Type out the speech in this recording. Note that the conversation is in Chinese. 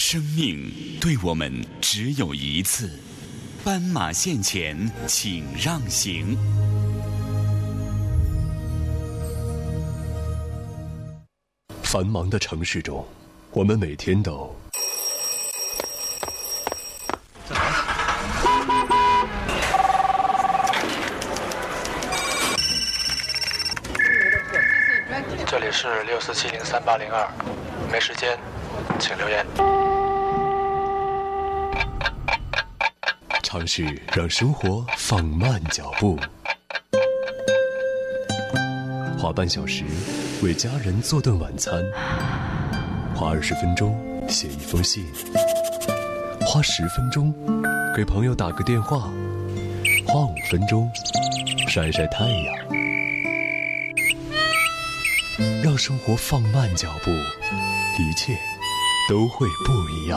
生命对我们只有一次，斑马线前请让行。 繁忙的城市中，我们每天都这里是64703802，没时间，请留言。 尝试让生活放慢脚步，花半小时为家人做顿晚餐，花20分钟写一封信，花10分钟给朋友打个电话，花5分钟晒晒太阳。让生活放慢脚步，一切都会不一样。